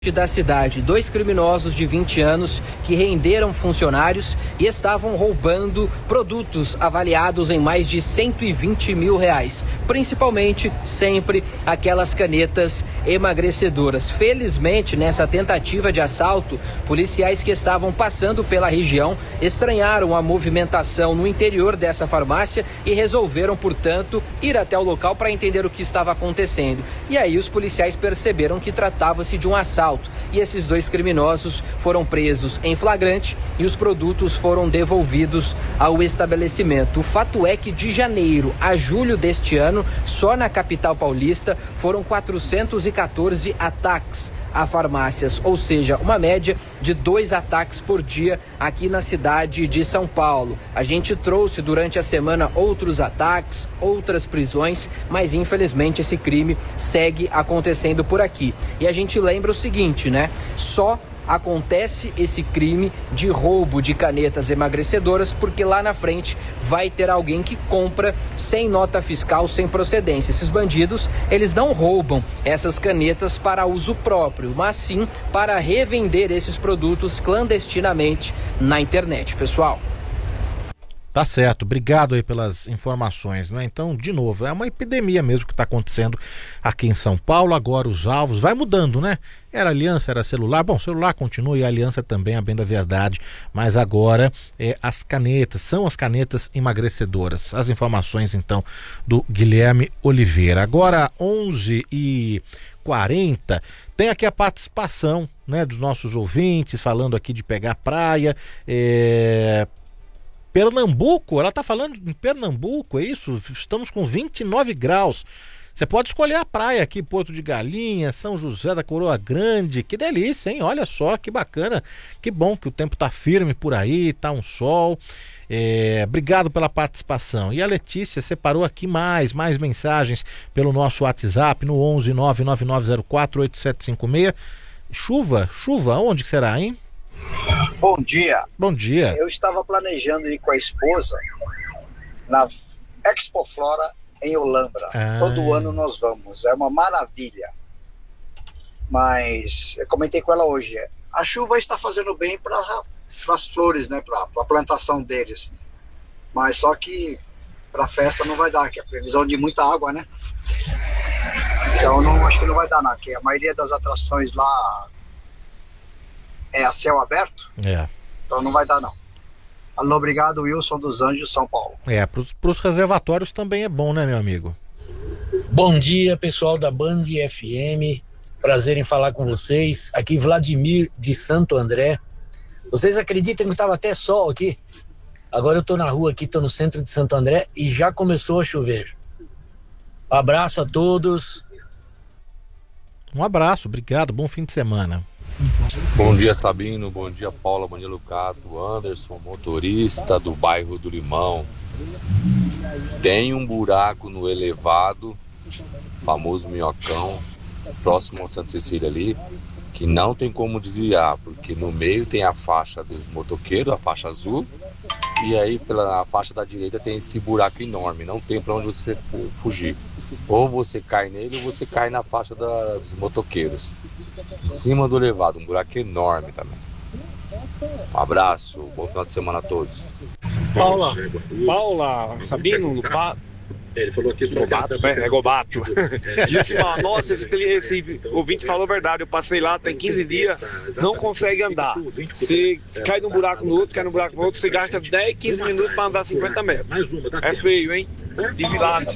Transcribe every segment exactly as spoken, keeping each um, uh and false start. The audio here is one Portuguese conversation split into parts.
Da cidade, dois criminosos de vinte anos que renderam funcionários e estavam roubando produtos avaliados em mais de cento e vinte mil reais, principalmente sempre aquelas canetas emagrecedoras. Felizmente, nessa tentativa de assalto, policiais que estavam passando pela região estranharam a movimentação no interior dessa farmácia e resolveram, portanto, ir até o local para entender o que estava acontecendo. E aí os policiais perceberam que tratava-se de um assalto. E esses dois criminosos foram presos em flagrante e os produtos foram devolvidos ao estabelecimento. O fato é que de janeiro a julho deste ano, só na capital paulista, foram quatrocentos e quatorze ataques a farmácias, ou seja, uma média de dois ataques por dia aqui na cidade de São Paulo. A gente trouxe durante a semana outros ataques, outras prisões, mas infelizmente esse crime segue acontecendo por aqui. E a gente lembra o seguinte, né? Só acontece esse crime de roubo de canetas emagrecedoras porque lá na frente vai ter alguém que compra sem nota fiscal, sem procedência. Esses bandidos, eles não roubam essas canetas para uso próprio, mas sim para revender esses produtos clandestinamente na internet, pessoal. Tá certo, obrigado aí pelas informações, né? Então, de novo, é uma epidemia mesmo que está acontecendo aqui em São Paulo. Agora os alvos, vai mudando, né? Era aliança, era celular, bom, celular continua e a aliança também, a bem da verdade, mas agora é, as canetas, são as canetas emagrecedoras. As informações então do Guilherme Oliveira. Agora onze e quarenta, tem aqui a participação, né, dos nossos ouvintes, falando aqui de pegar praia, é... Pernambuco, ela está falando em Pernambuco, é isso? Estamos com vinte e nove graus. Você pode escolher a praia aqui, Porto de Galinha, São José da Coroa Grande. Que delícia, hein? Olha só, que bacana. Que bom que o tempo está firme por aí, tá um sol. É, obrigado pela participação. E a Letícia separou aqui mais, mais mensagens pelo nosso WhatsApp no onze nove nove nove zero quatro oito sete cinco seis. Chuva, chuva, onde que será, hein? Bom dia. Bom dia. Eu estava planejando ir com a esposa na Expo Flora em Olambra. Ah. Todo ano nós vamos, é uma maravilha. Mas eu comentei com ela hoje, a chuva está fazendo bem para as flores, né, para a plantação deles. Mas só que para a festa não vai dar, que é a previsão de muita água, né? Então não, acho que não vai dar não, porque a maioria das atrações lá é a céu aberto, é. Então não vai dar não. Alô, obrigado, Wilson dos Anjos, São Paulo. É, para os reservatórios também é bom, né, meu amigo? Bom dia, pessoal da Band F M, prazer em falar com vocês. Aqui Vladimir de Santo André. Vocês acreditam que estava até sol aqui? Agora eu tô na rua aqui, tô no centro de Santo André e já começou a chover. Abraço a todos. Um abraço, obrigado, bom fim de semana. Bom dia, Sabino, bom dia, Paula, bom dia, Lucato, Anderson, motorista do bairro do Limão. Tem um buraco no elevado, famoso minhocão, próximo ao Santa Cecília ali, que não tem como desviar, porque no meio tem a faixa dos motoqueiros, a faixa azul, e aí pela faixa da direita tem esse buraco enorme, não tem para onde você fugir. Ou você cai nele ou você cai na faixa da, dos motoqueiros. Em cima do elevado, um buraco enorme também. Um abraço, bom final de semana a todos. Paula, Paula, Sabino, Lupa... Ele falou que Gobato, é, é Gobato. Disse, nossa, esse, esse ouvinte falou a verdade. Eu passei lá, tem quinze dias, não consegue andar. Você cai num buraco no outro, cai num buraco no outro, você gasta dez, quinze minutos para andar cinquenta metros. É feio, hein? De milagre.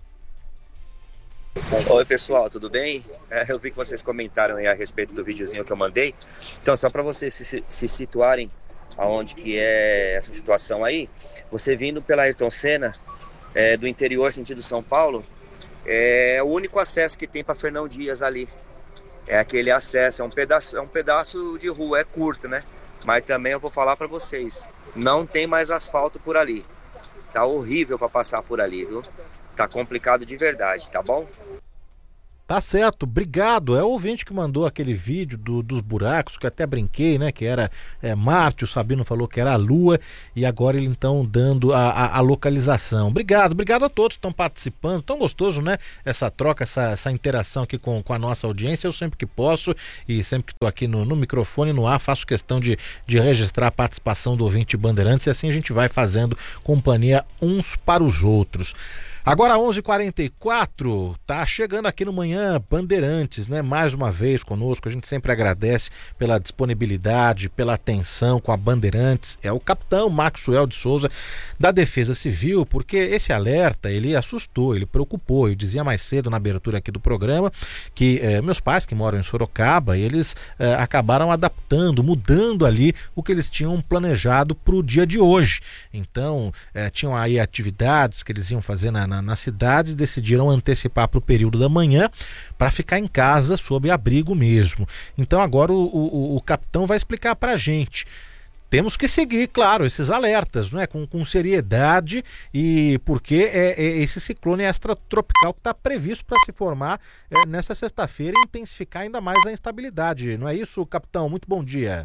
Oi pessoal, tudo bem? É, eu vi que vocês comentaram aí a respeito do videozinho que eu mandei. Então, só para vocês se, se situarem aonde que é essa situação aí, você vindo pela Ayrton Senna, é, do interior sentido São Paulo, é o único acesso que tem para Fernão Dias ali. É aquele acesso, é um pedaço, é um pedaço de rua, é curto, né? Mas também eu vou falar para vocês, não tem mais asfalto por ali. Tá horrível para passar por ali, viu? Tá complicado de verdade, tá bom? Tá certo, obrigado. É o ouvinte que mandou aquele vídeo do, dos buracos, que eu até brinquei, né? Que era é, Marte, o Sabino falou que era a Lua, e agora ele então dando a, a, a localização. Obrigado, obrigado a todos que estão participando. Tão gostoso, né? Essa troca, essa, essa interação aqui com, com a nossa audiência. Eu sempre que posso e sempre que estou aqui no, no microfone, no ar, faço questão de, de registrar a participação do ouvinte Bandeirantes, e assim a gente vai fazendo companhia uns para os outros. Agora onze e quarenta e quatro, tá chegando aqui no Manhã Bandeirantes, né? Mais uma vez conosco, a gente sempre agradece pela disponibilidade, pela atenção com a Bandeirantes. É o capitão Maxwell de Souza da Defesa Civil, porque esse alerta, ele assustou, ele preocupou. Eu dizia mais cedo na abertura aqui do programa que eh, meus pais que moram em Sorocaba, eles eh, acabaram adaptando, mudando ali o que eles tinham planejado para o dia de hoje. Então, eh, tinham aí atividades que eles iam fazer na, na na cidade, decidiram antecipar para o período da manhã para ficar em casa sob abrigo mesmo. Então agora o, o, o capitão vai explicar para a gente. Temos que seguir, claro, esses alertas, não é? com, com seriedade, e porque é, é esse ciclone extratropical que está previsto para se formar é, nessa sexta-feira e intensificar ainda mais a instabilidade. Não é isso, capitão? Muito bom dia.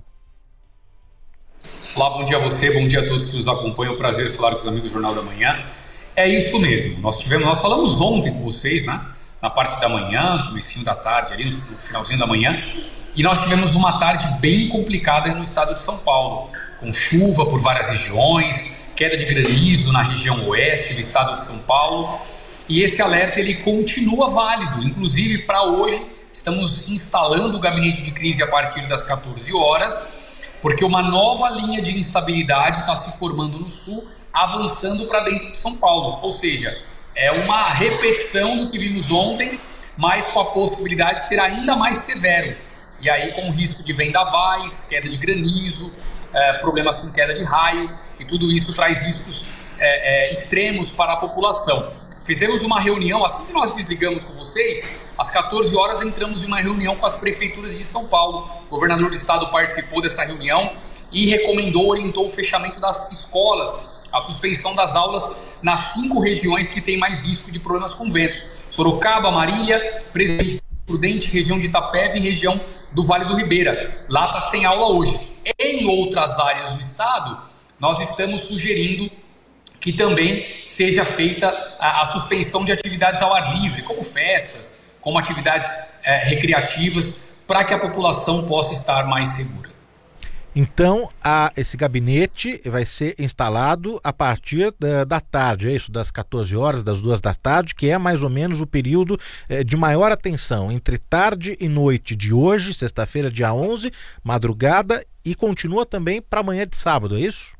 Olá, bom dia a você, bom dia a todos que nos acompanham. Prazer falar com os amigos do Jornal da Manhã. É isso mesmo, nós tivemos, nós falamos ontem com vocês, né, na parte da manhã, no comecinho da tarde, ali no finalzinho da manhã, e nós tivemos uma tarde bem complicada no estado de São Paulo, com chuva por várias regiões, queda de granizo na região oeste do estado de São Paulo, e esse alerta ele continua válido. Inclusive para hoje estamos instalando o gabinete de crise a partir das quatorze horas, porque uma nova linha de instabilidade está se formando no sul, avançando para dentro de São Paulo, ou seja, é uma repetição do que vimos ontem, mas com a possibilidade de ser ainda mais severo, e aí com risco de vendavais, queda de granizo, é, problemas com queda de raio, e tudo isso traz riscos é, é, extremos para a população. Fizemos uma reunião, assim que nós desligamos com vocês, às quatorze horas entramos em uma reunião com as prefeituras de São Paulo, o governador do estado participou dessa reunião e recomendou, orientou o fechamento das escolas, a suspensão das aulas nas cinco regiões que têm mais risco de problemas com ventos: Sorocaba, Marília, Presidente Prudente, região de Itapeva e região do Vale do Ribeira. Lá está sem aula hoje. Em outras áreas do estado, nós estamos sugerindo que também seja feita a, a suspensão de atividades ao ar livre, como festas, como atividades é, recreativas, para que a população possa estar mais segura. Então, a, esse gabinete vai ser instalado a partir da, da tarde, é isso? Das quatorze horas, das duas da tarde, que é mais ou menos o período eh, de maior atenção, entre tarde e noite de hoje, sexta-feira, dia onze, madrugada, e continua também para amanhã de sábado, é isso?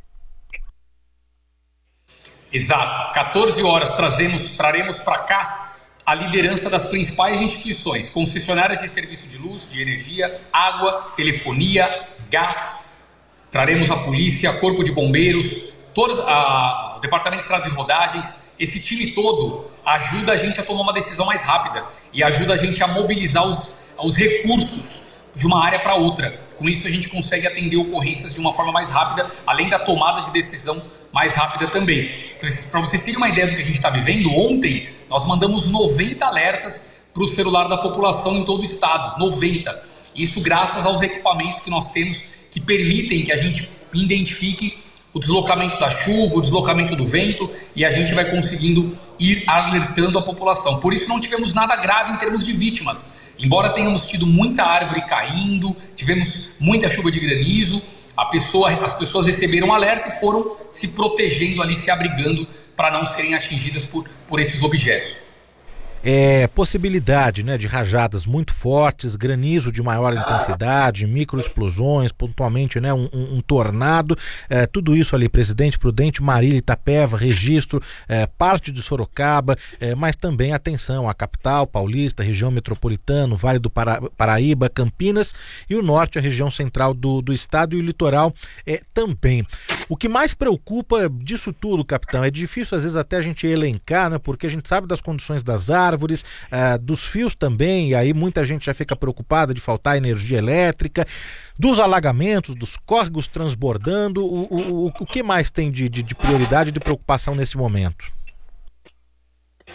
Exato. quatorze horas trazemos, traremos para cá a liderança das principais instituições, concessionárias de serviço de luz, de energia, água, telefonia, gás. Traremos a polícia, corpo de bombeiros, todos, a, o departamento de estradas e rodagens. Esse time todo ajuda a gente a tomar uma decisão mais rápida e ajuda a gente a mobilizar os, os recursos de uma área para outra. Com isso a gente consegue atender ocorrências de uma forma mais rápida, além da tomada de decisão mais rápida também. Para vocês terem uma ideia do que a gente está vivendo, ontem nós mandamos noventa alertas para o celular da população em todo o estado, noventa. Isso graças aos equipamentos que nós temos que permitem que a gente identifique o deslocamento da chuva, o deslocamento do vento, e a gente vai conseguindo ir alertando a população. Por isso não tivemos nada grave em termos de vítimas. Embora tenhamos tido muita árvore caindo, tivemos muita chuva de granizo, a pessoa, as pessoas receberam alerta e foram se protegendo ali, se abrigando para não serem atingidas por, por esses objetos. É, possibilidade, né, de rajadas muito fortes, granizo de maior intensidade, microexplosões, pontualmente, né, um, um, um tornado, é, tudo isso ali, Presidente Prudente, Marília, Itapeva, Registro, é, parte de Sorocaba, é, mas também, atenção, a capital paulista, região metropolitana, Vale do Para, Paraíba, Campinas e o norte, a região central do, do estado, e o litoral é, também. O que mais preocupa disso tudo, capitão, é difícil às vezes até a gente elencar, né, porque a gente sabe das condições das árvores, árvores, uh, dos fios também, e aí muita gente já fica preocupada de faltar energia elétrica, dos alagamentos, dos córregos transbordando. O, o, o, o que mais tem de, de, de prioridade e de preocupação nesse momento?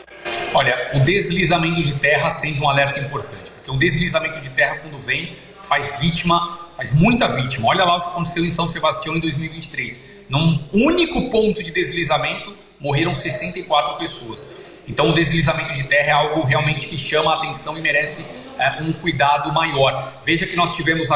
Olha, o deslizamento de terra acende um alerta importante, porque um deslizamento de terra, quando vem, faz vítima, faz muita vítima. Olha lá o que aconteceu em São Sebastião em dois mil e vinte e três. Num único ponto de deslizamento, morreram sessenta e quatro pessoas. Então o deslizamento de terra é algo realmente que chama a atenção e merece é, um cuidado maior. Veja que nós tivemos